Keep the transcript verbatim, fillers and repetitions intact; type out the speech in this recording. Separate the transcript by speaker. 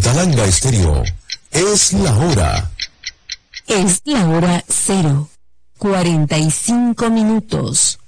Speaker 1: Talanga Estéreo. Es la hora.
Speaker 2: Es la hora cero, cuarenta y cinco minutos.